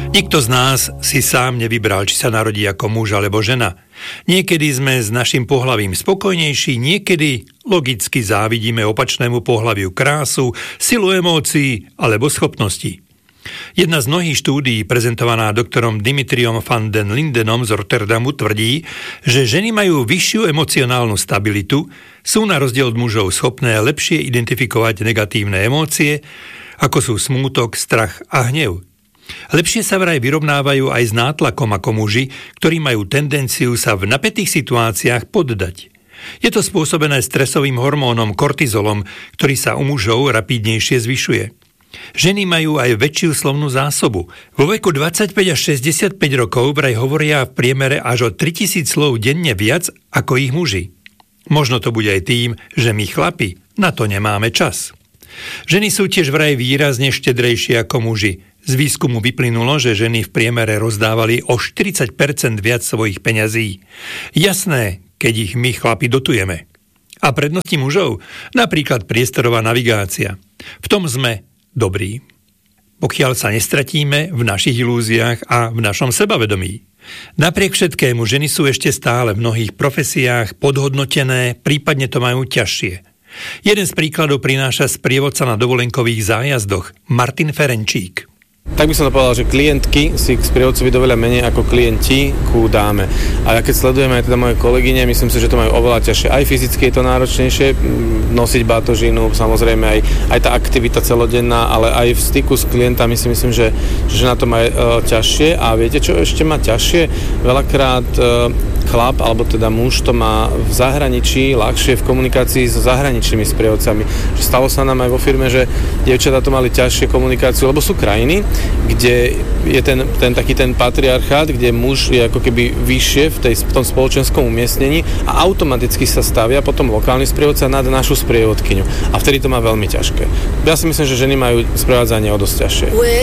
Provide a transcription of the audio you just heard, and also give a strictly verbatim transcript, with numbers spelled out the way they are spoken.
Nikto z nás si sám nevybral, či sa narodí ako muž alebo žena. Niekedy sme s našim pohlavím spokojnejší, niekedy logicky závidíme opačnému pohlaviu krásu, silu emócií alebo schopností. Jedna z mnohých štúdií prezentovaná doktorom Dimitriom van den Lindenom z Rotterdamu tvrdí, že ženy majú vyššiu emocionálnu stabilitu, sú na rozdiel od mužov schopné lepšie identifikovať negatívne emócie, ako sú smútok, strach a hnev. Lepšie sa vraj vyrovnávajú aj s nátlakom ako muži, ktorí majú tendenciu sa v napätých situáciách poddať. Je to spôsobené stresovým hormónom kortizolom, ktorý sa u mužov rapídnejšie zvyšuje. Ženy majú aj väčšiu slovnú zásobu. Vo veku dvadsaťpäť až šesťdesiatpäť rokov vraj hovoria v priemere až o tritisíc slov denne viac ako ich muži. Možno to bude aj tým, že my chlapi na to nemáme čas. Ženy sú tiež vraj výrazne štedrejšie ako muži. Z výskumu vyplynulo, že ženy v priemere rozdávali o štyridsať percent viac svojich peňazí. Jasné, keď ich my chlapi dotujeme. A prednosti mužov? Napríklad priestorová navigácia. V tom sme dobrí. Pokiaľ sa nestratíme v našich ilúziách a v našom sebavedomí. Napriek všetkému ženy sú ešte stále v mnohých profesiách podhodnotené, prípadne to majú ťažšie. Jeden z príkladov prináša sprievodca na dovolenkových zájazdoch Martin Ferenčík. Tak by som to povedal, že klientky si k sprievodcovi doveľa menej ako klienti ku dáme. A ja keď sledujeme aj teda moje kolegyne, myslím si, že to majú oveľa ťažšie. Aj fyzicky je to náročnejšie, nosiť batožinu, samozrejme aj, aj tá aktivita celodenná, ale aj v styku s klientami si myslím, že, že na to má e, ťažšie. A viete, čo ešte má ťažšie? Veľakrát e, chlap, alebo teda muž to má v zahraničí ľahšie v komunikácii so zahraničnými sprievodcami. Že stalo sa nám aj vo firme, že dievčatá to mali ťažšie komunikáciu, lebo sú krajiny, kde je ten, ten taký ten patriarchát, kde muž je ako keby vyššie v, tej, v tom spoločenskom umiestnení a automaticky sa stavia potom lokálny sprievodca nad našu sprievodkyňu. A vtedy to má veľmi ťažké. Ja si myslím, že ženy majú sprevádzanie o dosť ťažšie.